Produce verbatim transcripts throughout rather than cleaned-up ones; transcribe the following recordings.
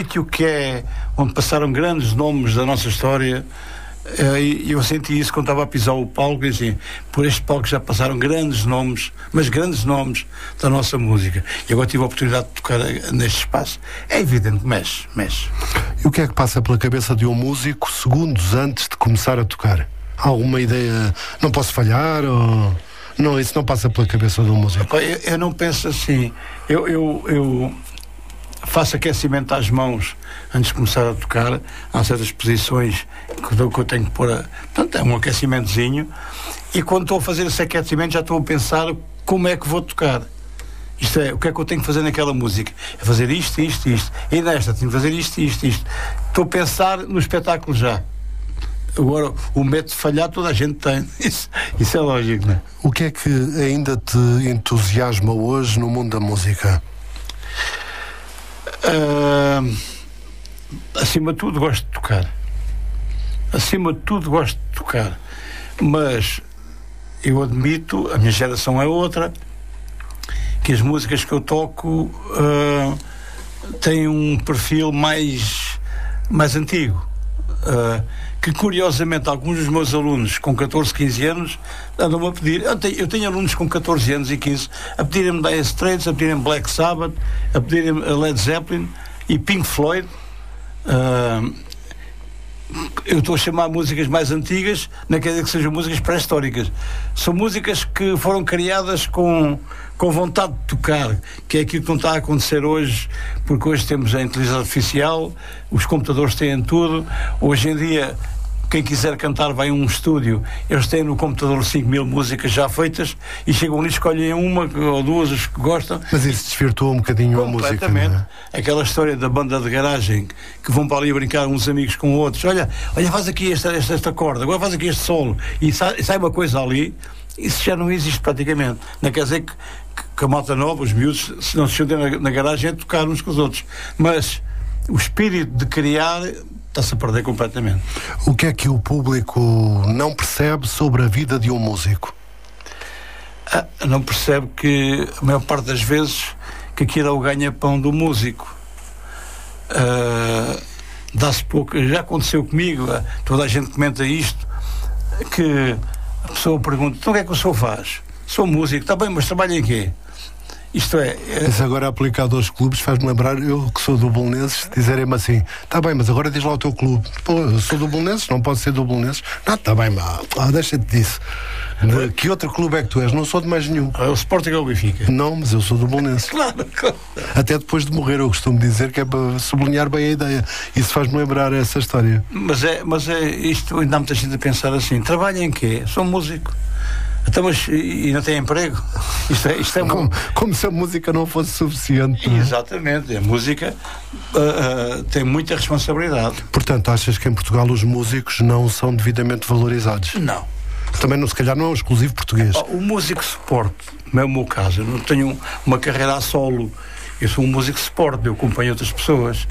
sítio que é onde passaram grandes nomes da nossa história, e eu senti isso quando estava a pisar o palco, e assim, por este palco já passaram grandes nomes, mas grandes nomes da nossa música, e agora tive a oportunidade de tocar neste espaço. É evidente que mexe, mexe. E o que é que passa pela cabeça de um músico segundos antes de começar a tocar? Há alguma ideia, não posso falhar, ou... Não, isso não passa pela cabeça de um músico? Eu, eu não penso assim. Eu, eu, eu faço aquecimento às mãos antes de começar a tocar. Há certas posições que eu, que eu tenho que pôr a... Portanto, é um aquecimentozinho, e quando estou a fazer esse aquecimento já estou a pensar como é que vou tocar. Isto é, o que é que eu tenho que fazer naquela música? É fazer isto, isto, isto. E nesta, tenho que fazer isto, isto, isto. Estou a pensar no espetáculo já. Agora, o método de falhar toda a gente tem. Isso, isso é lógico, não é? O que é que ainda te entusiasma hoje no mundo da música? Uh, acima de tudo gosto de tocar. Acima de tudo gosto de tocar. Mas eu admito, a minha geração é outra, que as músicas que eu toco uh, têm um perfil mais, mais antigo. Uh, que curiosamente alguns dos meus alunos com catorze, quinze anos andam-me a pedir, eu tenho, eu tenho alunos com catorze anos e quinze a pedirem-me Dire Straits, a pedirem Black Sabbath, a pedirem Led Zeppelin e Pink Floyd. uh, eu estou a chamar músicas mais antigas, não quer dizer que sejam músicas pré-históricas, são músicas que foram criadas com, com vontade de tocar, que é aquilo que não está a acontecer hoje, porque hoje temos a inteligência artificial, os computadores têm tudo. Hoje em dia, quem quiser cantar vai a um estúdio, eles têm no computador cinco mil músicas já feitas, e chegam ali, escolhem uma ou duas, as que gostam. Mas isso desvirtuou um bocadinho a música. Completamente. É? Aquela história da banda de garagem, que vão para ali brincar uns amigos com outros. Olha, olha, faz aqui esta, esta, esta corda, agora faz aqui este solo, e sai, sai uma coisa ali. Isso já não existe praticamente. Não quer dizer que, que, que a malta nova, os miúdos, se não se juntem na, na garagem, é tocar uns com os outros. Mas o espírito de criar está-se a perder completamente. O que é que o público não percebe sobre a vida de um músico? Ah, não percebe que, a maior parte das vezes, que aquilo é o ganha-pão do músico. Ah, dá-se pouco. Já aconteceu comigo, toda a gente comenta isto, que a pessoa pergunta, então o que é que o senhor faz? Sou músico, está bem, mas trabalha em quê? Isto é... é... Isso agora aplicado aos clubes faz-me lembrar, eu que sou do Belenenses, dizerem-me assim, está bem, mas agora diz lá o teu clube. Pô, eu sou do Belenenses, não posso ser do Belenenses. Não, está bem, mas ah, deixa-te disso. De que outro clube é que tu és? Não sou de mais nenhum. É o Sporting ou o Benfica? Não, mas eu sou do Belenenses. Claro, claro. Até depois de morrer, eu costumo dizer que é para sublinhar bem a ideia. Isso faz-me lembrar essa história. Mas é, mas é isto, ainda há muita gente a pensar assim, trabalha em quê? Sou músico. Então, mas e não tem emprego? Isto é, isto é como, como se a música não fosse suficiente. Não é? Exatamente, a música uh, uh, tem muita responsabilidade. Portanto, achas que em Portugal os músicos não são devidamente valorizados? Não. Também, não, se calhar, não é um exclusivo português. O músico suporte, como é o meu caso, eu não tenho uma carreira a solo, eu sou um músico suporte, eu acompanho outras pessoas.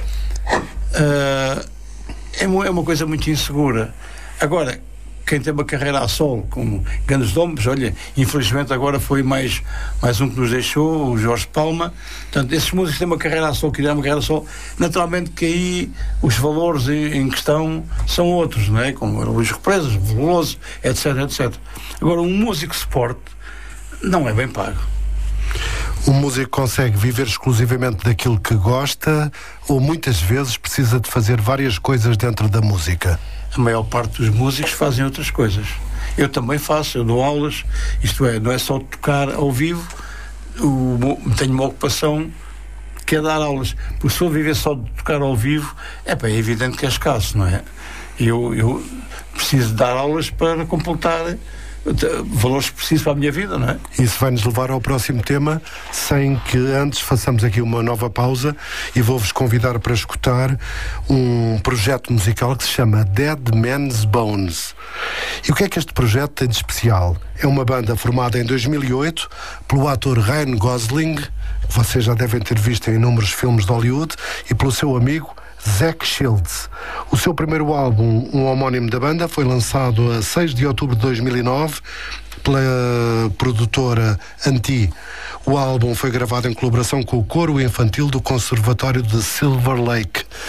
Uh, é, é uma coisa muito insegura. Agora, quem tem uma carreira a solo, como grandes nomes, olha, infelizmente agora foi mais, mais um que nos deixou, o Jorge Palma. Portanto, esses músicos têm uma carreira a solo, criaram uma carreira a solo, naturalmente que aí os valores em, em questão são outros, não é? Como o Luís Represas, o Veloso, etc, etcétera. Agora, um músico suporte não é bem pago. Um músico consegue viver exclusivamente daquilo que gosta, ou muitas vezes precisa de fazer várias coisas dentro da música? A maior parte dos músicos fazem outras coisas. Eu também faço, eu dou aulas, isto é, não é só tocar ao vivo, o, tenho uma ocupação que é dar aulas. Porque se eu viver só de tocar ao vivo, é, pá, é evidente que é escasso, não é? Eu, eu preciso dar aulas para completar valores precisos para a minha vida, não é? Isso vai-nos levar ao próximo tema, sem que antes façamos aqui uma nova pausa, e vou-vos convidar para escutar um projeto musical que se chama Dead Man's Bones. E o que é que este projeto tem de especial? É uma banda formada em dois mil e oito pelo ator Ryan Gosling, que vocês já devem ter visto em inúmeros filmes de Hollywood, e pelo seu amigo Zach Shields. O seu primeiro álbum, um homónimo da banda, foi lançado a seis de outubro de dois mil e nove pela produtora Anti. O álbum foi gravado em colaboração com o coro infantil do Conservatório de Silver Lake.